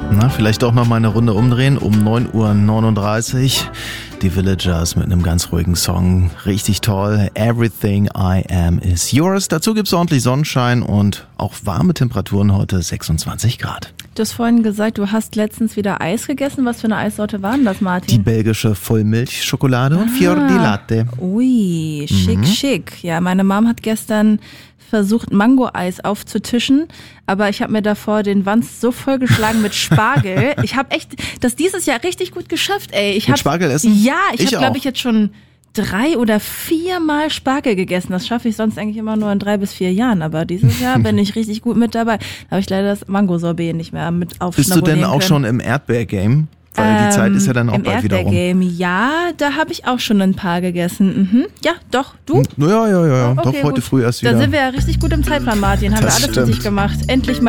Na, vielleicht auch noch mal eine Runde umdrehen um 9:39 Uhr. Die Villagers mit einem ganz ruhigen Song. Richtig toll. Everything I Am Is Yours. Dazu gibt's ordentlich Sonnenschein und auch warme Temperaturen heute, 26 Grad. Du hast vorhin gesagt, du hast letztens wieder Eis gegessen. Was für eine Eissorte war denn das, Martin? Die belgische Vollmilchschokolade und Fior di Latte. Ui, schick. Ja, meine Mom hat gestern versucht, Mango-Eis aufzutischen, aber ich habe mir davor den Wanst so vollgeschlagen mit Spargel. Ich habe echt das dieses Jahr richtig gut geschafft, ey. Mit Spargel essen? Ja, ich habe, glaube auch. ich, jetzt schon 3 oder 4 Mal Spargel gegessen. Das schaffe ich sonst eigentlich immer nur in 3 bis 4 Jahren, aber dieses Jahr bin ich richtig gut mit dabei. Da habe ich leider das Mango-Sorbet nicht mehr mit aufschnabulieren Bist du denn auch können. schon im Erdbeer-Game? Weil die Zeit ist ja dann auch bald wieder rum. Im Erdbeer-Game, ja, da habe ich auch schon ein paar gegessen. Mhm. Ja, doch, du? Ja. Okay, Doch, heute gut. früh erst wieder. Da sind wir ja richtig gut im Zeitplan, Martin. Haben wir alles stimmt. richtig gemacht. Endlich mal